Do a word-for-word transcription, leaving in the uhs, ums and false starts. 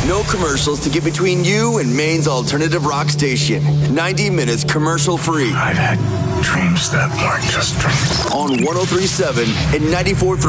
No commercials to get between you and Maine's alternative rock station. ninety minutes commercial free. I've had dreams that weren't just dreams. On one oh three point seven and ninety-four point three